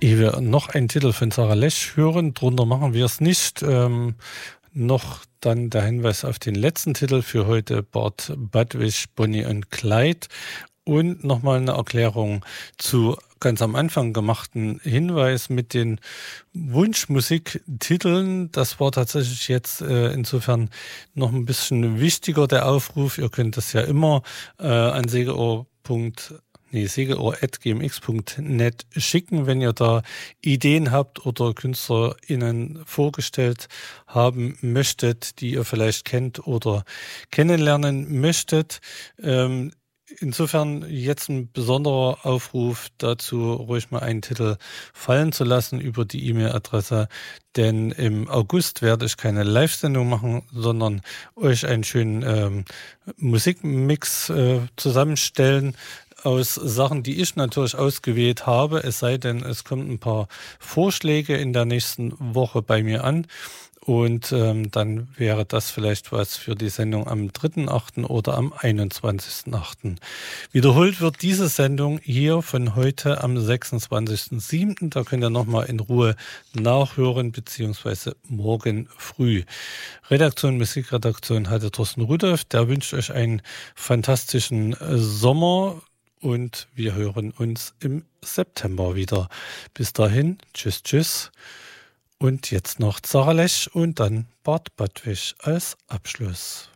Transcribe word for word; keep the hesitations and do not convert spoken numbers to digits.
Ehe wir noch einen Titel von Sarah Lesch hören, drunter machen wir es nicht, ähm, noch dann der Hinweis auf den letzten Titel für heute, Bart Budwish, Bonnie und Clyde. Und nochmal eine Erklärung zu ganz am Anfang gemachten Hinweis mit den Wunschmusiktiteln. Das war tatsächlich jetzt äh, insofern noch ein bisschen wichtiger, der Aufruf. Ihr könnt das ja immer äh, an segeohr. Nee, segeohr at g m x punkt net schicken, wenn ihr da Ideen habt oder KünstlerInnen vorgestellt haben möchtet, die ihr vielleicht kennt oder kennenlernen möchtet. Ähm, Insofern jetzt ein besonderer Aufruf dazu, ruhig mal einen Titel fallen zu lassen über die E-Mail-Adresse, denn im August werde ich keine Live-Sendung machen, sondern euch einen schönen ähm, Musikmix äh, zusammenstellen aus Sachen, die ich natürlich ausgewählt habe, es sei denn, es kommen ein paar Vorschläge in der nächsten Woche bei mir an. Und ähm, dann wäre das vielleicht was für die Sendung am dritten achten oder am einundzwanzigsten achten Wiederholt wird diese Sendung hier von heute am sechsundzwanzigsten siebten Da könnt ihr nochmal in Ruhe nachhören, beziehungsweise morgen früh. Redaktion, Musikredaktion hatte Thorsten Rudolph. Der wünscht euch einen fantastischen Sommer und wir hören uns im September wieder. Bis dahin, tschüss, tschüss. Und jetzt noch Sarah Lesch und dann Bart Budwish als Abschluss.